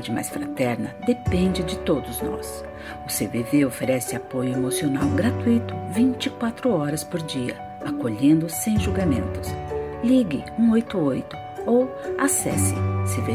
sociedade mais fraterna depende de todos nós. O CVV oferece apoio emocional gratuito 24 horas por dia, acolhendo sem julgamentos. Ligue 188 ou acesse